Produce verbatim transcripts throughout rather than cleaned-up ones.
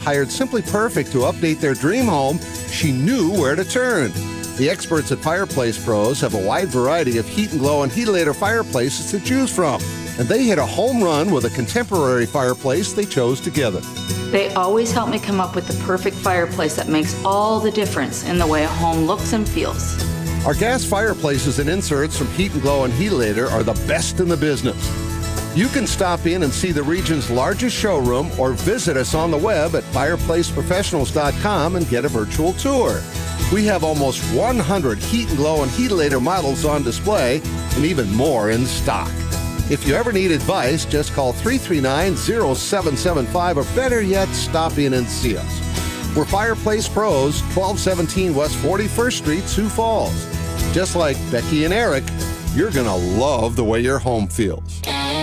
hired Simply Perfect to update their dream home, she knew where to turn. The experts at Fireplace Pros have a wide variety of Heat and Glow and Heatilator fireplaces to choose from, and they hit a home run with a contemporary fireplace they chose together. They always help me come up with the perfect fireplace that makes all the difference in the way a home looks and feels. Our gas fireplaces and inserts from Heat and Glow and Heatilator are the best in the business. You can stop in and see the region's largest showroom or visit us on the web at fireplace professionals dot com and get a virtual tour. We have almost one hundred Heat and Glow and Heatilator models on display and even more in stock. If you ever need advice, just call three three nine, zero seven seven five or better yet, stop in and see us. We're Fireplace Pros, twelve seventeen West forty-first Street, Sioux Falls. Just like Becky and Eric, you're going to love the way your home feels.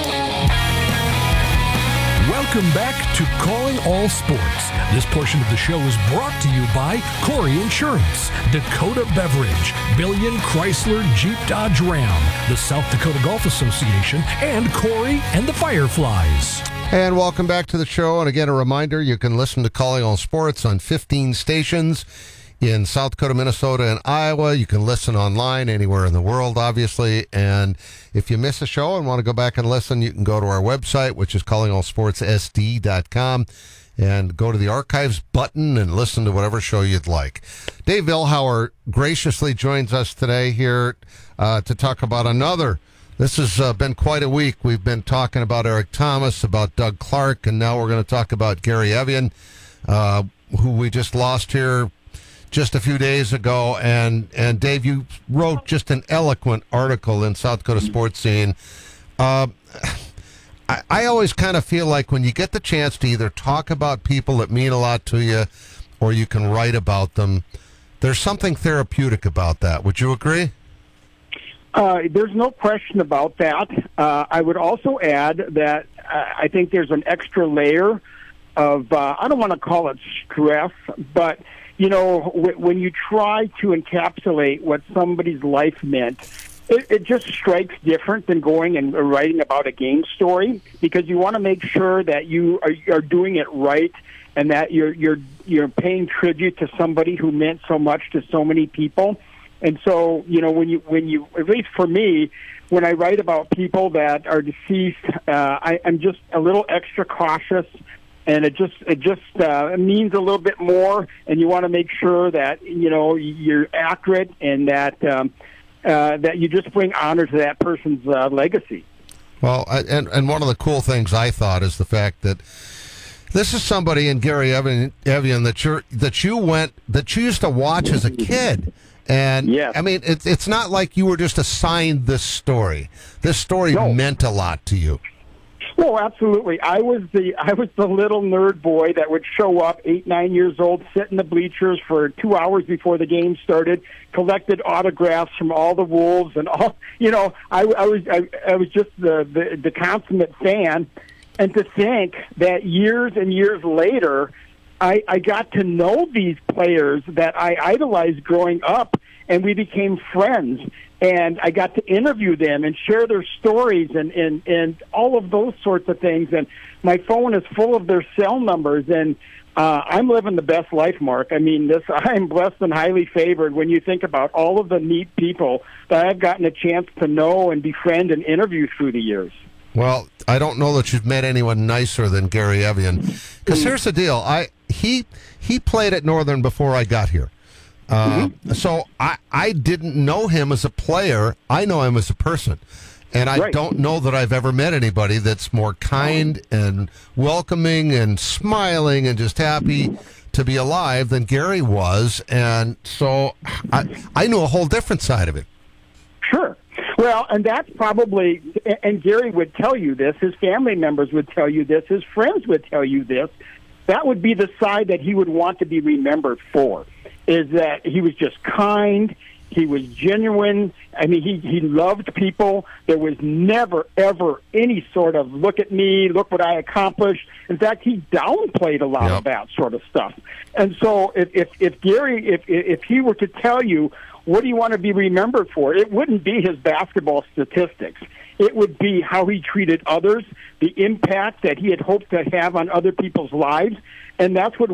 Welcome back to Calling All Sports. This portion of the show is brought to you by Corey Insurance, Dakota Beverage, Billion Chrysler Jeep Dodge Ram, the South Dakota Golf Association, and Corey and the Fireflies. And welcome back to the show. And again, a reminder, you can listen to Calling All Sports on fifteen stations in South Dakota, Minnesota, and Iowa. You can listen online anywhere in the world, obviously. And if you miss a show and want to go back and listen, you can go to our website, which is calling all sports s d dot com, and go to the archives button and listen to whatever show you'd like. Dave Ilhauer graciously joins us today here uh, to talk about another. This has uh, been quite a week. We've been talking about Eric Thomas, about Doug Clark, and now we're going to talk about Gary Evian, uh, who we just lost here just a few days ago. And, and Dave, you wrote just an eloquent article in South Dakota Sports Scene. Uh, I, I always kind of feel like when you get the chance to either talk about people that mean a lot to you or you can write about them, there's something therapeutic about that. Would you agree? Uh, there's no question about that. Uh, I would also add that uh, I think there's an extra layer of, uh, I don't want to call it stress, but you know, w- when you try to encapsulate what somebody's life meant, it, it just strikes different than going and writing about a game story, because you want to make sure that you are, are doing it right and that you're you're you're paying tribute to somebody who meant so much to so many people. And so, you know, when you when you at least for me, when I write about people that are deceased, uh, I, I'm just a little extra cautious. And it just it just uh, it means a little bit more, and you want to make sure that you know you're accurate and that um, uh, that you just bring honor to that person's uh, legacy. Well, and and one of the cool things I thought is the fact that this is somebody in Gary Evian, Evian that you that you went that you used to watch as a kid. And yes. I mean, it's it's not like you were just assigned this story. This story no. meant a lot to you. Well, absolutely. I was the I was the little nerd boy that would show up, eight, nine years old, sit in the bleachers for two hours before the game started, collected autographs from all the Wolves and all. You know, I, I was I, I was just the, the the consummate fan, and to think that years and years later, I, I got to know these players that I idolized growing up, and we became friends. And I got to interview them and share their stories and, and, and all of those sorts of things. And my phone is full of their cell numbers. And uh, I'm living the best life, Mark. I mean, this I'm blessed and highly favored when you think about all of the neat people that I've gotten a chance to know and befriend and interview through the years. Well, I don't know that you've met anyone nicer than Gary Evian. Because here's the deal. I he he played at Northern before I got here. Uh, mm-hmm. So I, I didn't know him as a player. I know him as a person. And I right. don't know that I've ever met anybody that's more kind and welcoming and smiling and just happy to be alive than Gary was. And so I, I knew a whole different side of it. Sure. Well, and that's probably, and Gary would tell you this, his family members would tell you this, his friends would tell you this. That would be the side that he would want to be remembered for, is that he was just kind, he was genuine. I mean, he, he loved people. There was never, ever any sort of, look at me, look what I accomplished. In fact, he downplayed a lot yep. of that sort of stuff. And so if, if, if Gary, if, if he were to tell you, what do you want to be remembered for? It wouldn't be his basketball statistics. It would be how he treated others, the impact that he had hoped to have on other people's lives, and that's what